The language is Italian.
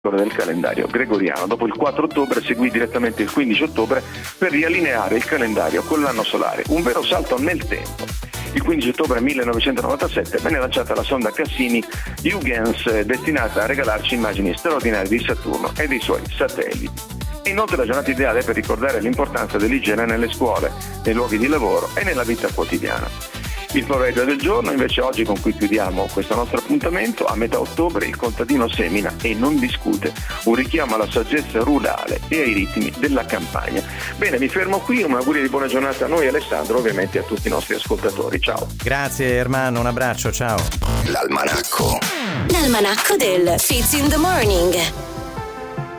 del calendario gregoriano. Dopo il 4 ottobre seguì direttamente il 15 ottobre per riallineare il calendario con l'anno solare, un vero salto nel tempo. Il 15 ottobre 1997 venne lanciata la sonda Cassini-Huygens, destinata a regalarci immagini straordinarie di Saturno e dei suoi satelliti. È inoltre la giornata ideale per ricordare l'importanza dell'igiene nelle scuole, nei luoghi di lavoro e nella vita quotidiana. Il proverbio del giorno invece oggi, con cui chiudiamo questo nostro appuntamento: a metà ottobre il contadino semina e non discute, un richiamo alla saggezza rurale e ai ritmi della campagna. Bene, mi fermo qui, un augurio di buona giornata a noi, Alessandro, ovviamente a tutti i nostri ascoltatori. Ciao. Grazie Ermanno, un abbraccio, ciao. L'almanacco del Fits in the Morning.